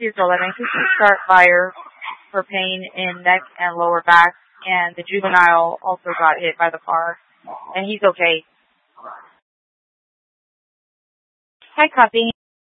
years old. I'm anxious to start fire for pain in neck and lower back, and the juvenile also got hit by the car, and he's okay. Hi, Copy.